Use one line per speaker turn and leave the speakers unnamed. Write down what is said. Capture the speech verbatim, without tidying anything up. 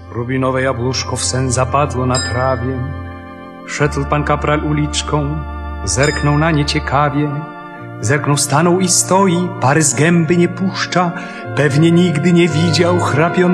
Rubinowe jabłuszko w sen zapadło na trawie. Szedł pan kapral uliczką, zerknął na nie ciekawie. Zerknął, stanął i stoi, pary z gęby nie puszcza. Pewnie nigdy nie widział chrapionego